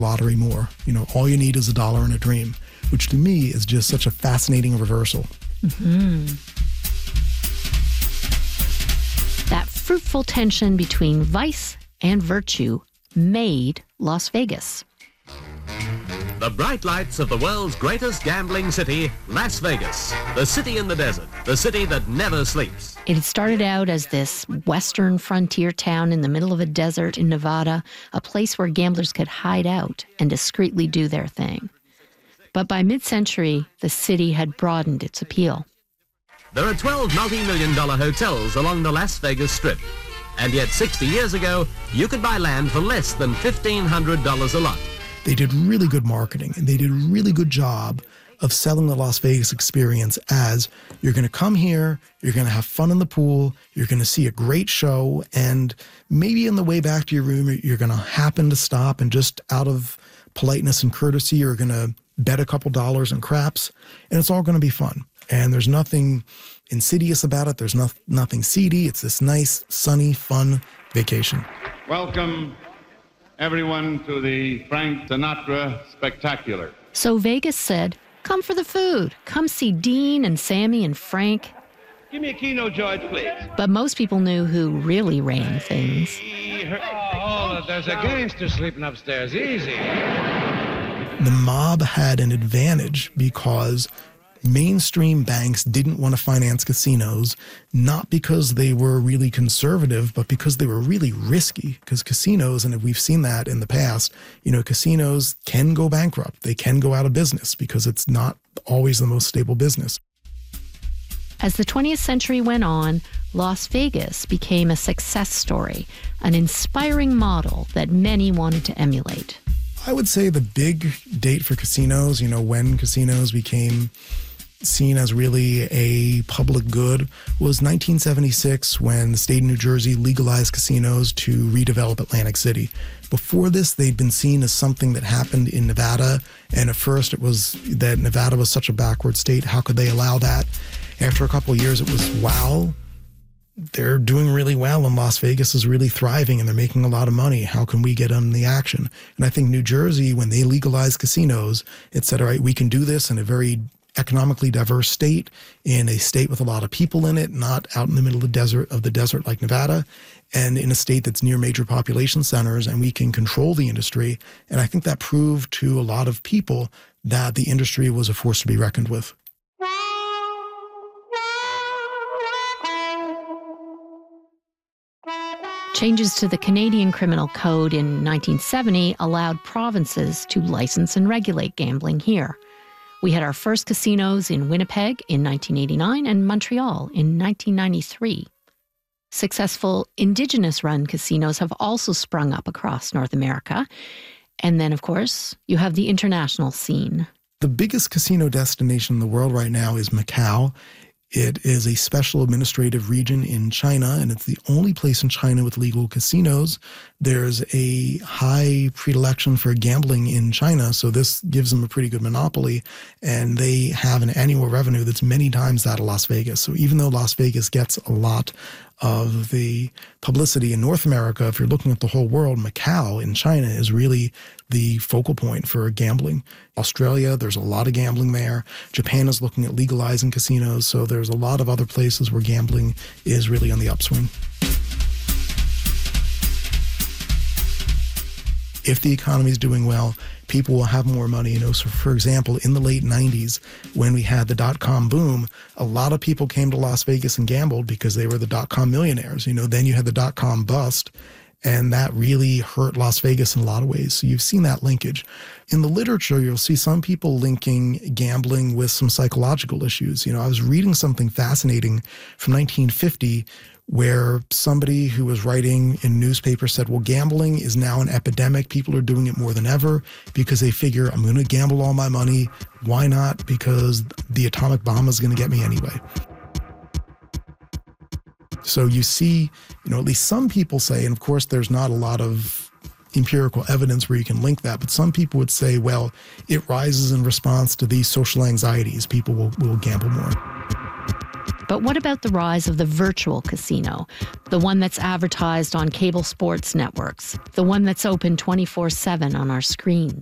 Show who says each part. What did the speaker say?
Speaker 1: lottery more. All you need is a dollar and a dream, which to me is just such a fascinating reversal.
Speaker 2: Mm-hmm. That fruitful tension between vice and virtue made Las Vegas.
Speaker 3: The bright lights of the world's greatest gambling city, Las Vegas. The city in the desert, the city that never sleeps.
Speaker 2: It had started out as this western frontier town in the middle of a desert in Nevada, a place where gamblers could hide out and discreetly do their thing. But by mid-century, the city had broadened its appeal.
Speaker 3: There are 12 multi-million-dollar hotels along the Las Vegas Strip. And yet 60 years ago, you could buy land for less than $1,500 a lot.
Speaker 1: They did really good marketing, and they did a really good job of selling the Las Vegas experience as you're going to come here, you're going to have fun in the pool, you're going to see a great show, and maybe on the way back to your room, you're going to happen to stop and just out of politeness and courtesy, you're going to bet a couple dollars on craps, and it's all going to be fun. And there's nothing insidious about it. There's nothing seedy. It's this nice, sunny, fun vacation.
Speaker 4: Welcome, everyone, to the Frank Sinatra Spectacular.
Speaker 2: So Vegas said, come for the food. Come see Dean and Sammy and Frank.
Speaker 4: Give me a Keno George, please.
Speaker 2: But most people knew who really ran things.
Speaker 5: Oh, there's a gangster sleeping upstairs. Easy.
Speaker 1: The mob had an advantage because mainstream banks didn't want to finance casinos, not because they were really conservative, but because they were really risky. Because casinos, and we've seen that in the past, casinos can go bankrupt. They can go out of business because it's not always the most stable business.
Speaker 2: As the 20th century went on, Las Vegas became a success story, an inspiring model that many wanted to emulate.
Speaker 1: I would say the big date for casinos, when casinos became seen as really a public good, was 1976 when the state of New Jersey legalized casinos to redevelop Atlantic City. Before this, they'd been seen as something that happened in Nevada, and at first it was that Nevada was such a backward state, how could they allow that? After a couple of years, it was, wow, they're doing really well and Las Vegas is really thriving and they're making a lot of money. How can we get on the action? And I think New Jersey, when they legalized casinos, it said, all right, we can do this in a very economically diverse state, in a state with a lot of people in it, not out in the middle of the desert like Nevada, and in a state that's near major population centers, and we can control the industry. And I think that proved to a lot of people that the industry was a force to be reckoned with.
Speaker 2: Changes to the Canadian Criminal Code in 1970 allowed provinces to license and regulate gambling here. We had our first casinos in Winnipeg in 1989 and Montreal in 1993. Successful Indigenous-run casinos have also sprung up across North America. And then, of course, you have the international scene.
Speaker 1: The biggest casino destination in the world right now is Macau. It is a special administrative region in China, and it's the only place in China with legal casinos. There's a high predilection for gambling in China, so this gives them a pretty good monopoly, and they have an annual revenue that's many times that of Las Vegas. So even though Las Vegas gets a lot of the publicity in North America, if you're looking at the whole world, Macau in China is really the focal point for gambling. Australia, there's a lot of gambling there. Japan is looking at legalizing casinos, so there's a lot of other places where gambling is really on the upswing. If the economy is doing well, people will have more money. So for example, in the late 90s, when we had the dot-com boom, a lot of people came to Las Vegas and gambled because they were the dot-com millionaires. Then you had the dot-com bust, and that really hurt Las Vegas in a lot of ways. So you've seen that linkage. In the literature, you'll see some people linking gambling with some psychological issues. I was reading something fascinating from 1950 where somebody who was writing in a newspaper said, well, gambling is now an epidemic. People are doing it more than ever because they figure, I'm going to gamble all my money. Why not? Because the atomic bomb is going to get me anyway. So you see, at least some people say, and of course there's not a lot of empirical evidence where you can link that, but some people would say, well, it rises in response to these social anxieties. People will gamble more.
Speaker 2: But what about the rise of the virtual casino? The one that's advertised on cable sports networks, the one that's open 24/7 on our screens.